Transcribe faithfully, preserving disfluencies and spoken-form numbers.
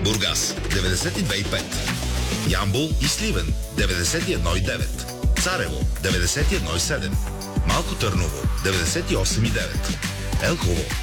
Бургас деветдесет и две и пет, Ямбол и Сливен деветдесет и едно и девет, Царево деветдесет и едно и седем, Малко Търново деветдесет и осем и девет, Елхово